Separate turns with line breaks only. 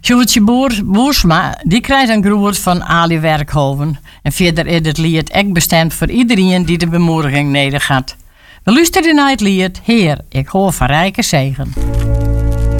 Sjoerdje Boersma, die krijgt een groet van Ali Werkhoven. En verder is het lied echt bestemd voor iedereen die de bemoediging nodig had. We luisteren naar het lied Heer, ik hoor van rijke zegen.